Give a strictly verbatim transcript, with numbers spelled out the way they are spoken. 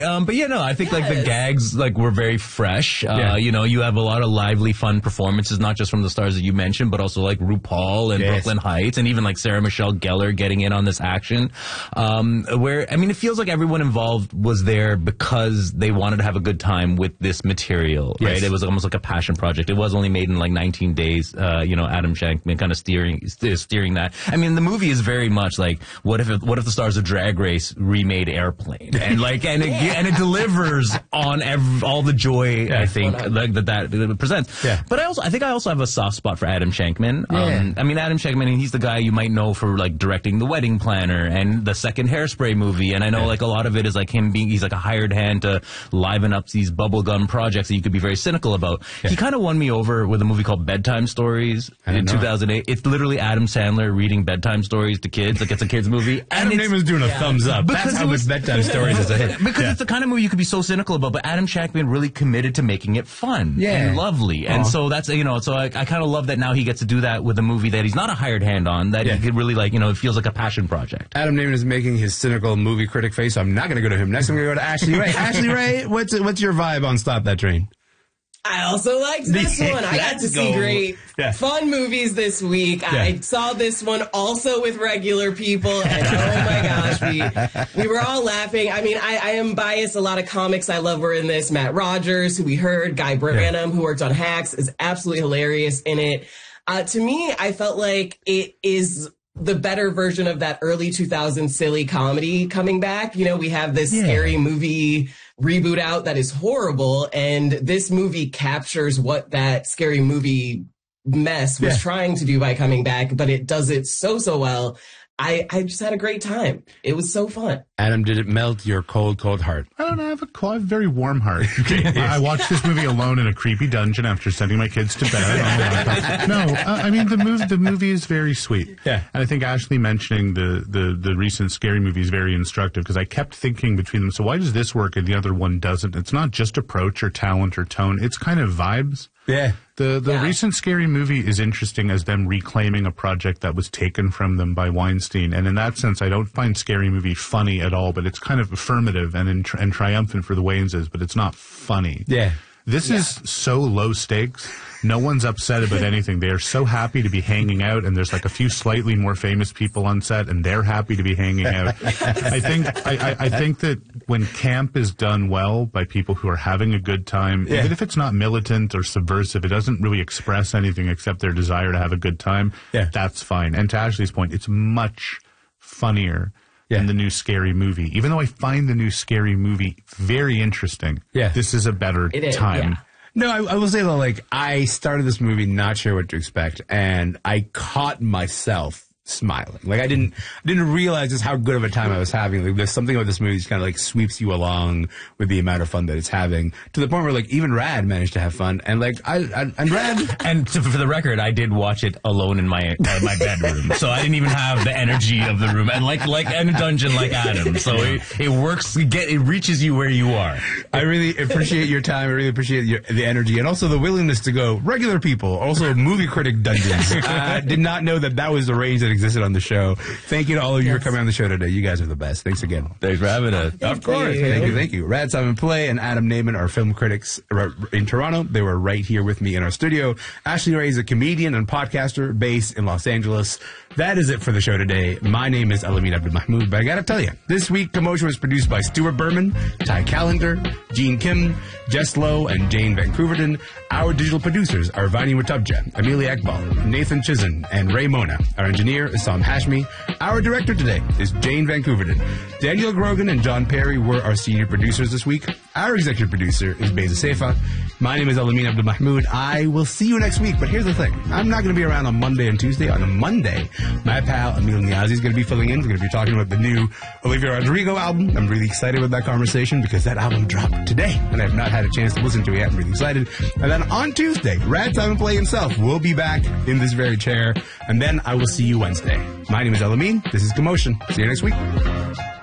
Um, but yeah, no, I think yes. like the gags like were very fresh. Uh, yeah. You know, you have a lot of lively, fun performances, not just from the stars that you mentioned, but also like RuPaul and yes. Brooklyn Heights, and even like Sarah Michelle Gellar getting in on this action. Um, where I mean, it feels like everyone involved was there because they wanted to have a good time with this material, right? Yes. It was almost like a passion project. It was only made in like nineteen days. Uh, you know, Adam Shankman kind of steering steering that. I mean, the movie is very much like what if it, what if the stars of Drag Race remade Airplane, and like and it, and it delivers on every, all the joy yeah, I think like, that, that that presents. Yeah. But I also I think I also have a soft spot for Adam Shankman. Yeah. Um, I mean Adam Shankman, he's the guy you might know for like directing The Wedding Planner and the second Hairspray movie, and I know yeah. like a lot of it is like him being he's like a hired hand to liven up these bubblegum projects that you could be very cynical about. Yeah. He kind of won me over with a movie called Bedtime Stories in two thousand eight. It's literally Adam Sandler reading bedtime stories to kids. Like it's a kids movie. Adam Newman's doing a yeah. thumbs up. Because That's how much Bedtime Stories is a hit. Because yeah. it's the kind of movie you could be so cynical about, but Adam Shankman really committed to making it fun yeah. and lovely. And Aww. so that's, you know, so I, I kind of love that now he gets to do that with a movie that he's not a hired hand on, that yeah. he could really like, you know, it feels like a passion project. Adam Newman is making his cynical movie critic face, so I'm not going to go to him. Next I'm going to go to Ashley Ray. Ashley Ray, what's what's your vibe on Stop That Train? I also liked this one. I got to see great, yeah. fun movies this week. Yeah. I saw this one also with regular people, and oh my gosh, we we were all laughing. I mean, I, I am biased. A lot of comics I love were in this. Matt Rogers, who we heard, Guy Branum, yeah. who worked on Hacks, is absolutely hilarious in it. Uh, to me, I felt like it is the better version of that early two thousands silly comedy coming back. You know, we have this yeah. scary movie reboot out that is horrible, and this movie captures what that scary movie mess was yeah. trying to do by coming back, but it does it so, so well. I, I just had a great time. It was so fun. Adam, did it melt your cold, cold heart? I don't know. I have a cold, very warm heart. I watched this movie alone in a creepy dungeon after sending my kids to bed. No, uh, I mean, the movie, the movie is very sweet. Yeah. And I think Ashley mentioning the, the, the recent scary movie is very instructive, because I kept thinking between them, so why does this work and the other one doesn't? It's not just approach or talent or tone. It's kind of vibes. Yeah. The the yeah. recent Scary Movie is interesting as them reclaiming a project that was taken from them by Weinstein. And in that sense, I don't find Scary Movie funny at all, but it's kind of affirmative and in, and triumphant for the Wayneses, but it's not funny. Yeah. This yeah. is so low stakes. No one's upset about anything. They are so happy to be hanging out, and there's like a few slightly more famous people on set, and they're happy to be hanging out. I think I, I, I think that when camp is done well by people who are having a good time, yeah. even if it's not militant or subversive, it doesn't really express anything except their desire to have a good time. Yeah. That's fine. And to Ashley's point, it's much funnier yeah. than the new Scary Movie. Even though I find the new Scary Movie very interesting, yeah. this is a better is, time. Yeah. No, I, I will say though, like, I started this movie not sure what to expect, and I caught myself smiling. Like, I didn't I didn't realize just how good of a time I was having. Like, there's something about this movie that kind of like sweeps you along with the amount of fun that it's having, to the point where like even Rad managed to have fun. And like I, I and Rad and to, for the record, I did watch it alone in my uh, my bedroom, so I didn't even have the energy of the room, and like like in a dungeon like Adam. So it, it works. It get it reaches you where you are. I really appreciate your time. I really appreciate your, the energy, and also the willingness to go regular people, also movie critic dungeons. I did not know that that was the range that existed on the show. Thank you to all of you yes. for coming on the show today. You guys are the best. Thanks again. Thanks for having us. Thank of course. You. Thank you. Thank you. Rad Simon Play and Adam Naiman are film critics in Toronto. They were right here with me in our studio. Ashley Ray is a comedian and podcaster based in Los Angeles. That is it for the show today. My name is Alamin Abdul Mahmoud, but I gotta tell you, this week Commotion was produced by Stuart Berman, Ty Callender, Gene Kim, Jess Lowe, and Jane Van Couverton. Our digital producers are Vani Watubja, Amelia Ekbal, Nathan Chisen, and Ray Mona. Our engineer is Sam Hashmi. Our director today is Jane Van Couverton. Daniel Grogan and John Perry were our senior producers this week. Our executive producer is Beza Seifa. My name is Alamin Abdul Mahmoud. I will see you next week, but here's the thing. I'm not going to be around on Monday and Tuesday. On a Monday, my pal Emil Niazi is going to be filling in. He's going to be talking about the new Olivia Rodrigo album. I'm really excited with that conversation because that album dropped today, and I've not had a chance to listen to it yet. I'm really excited. And then on Tuesday, Rad Simon Play himself will be back in this very chair, and then I will see you Wednesday. My name is Alamin. This is Commotion. See you next week.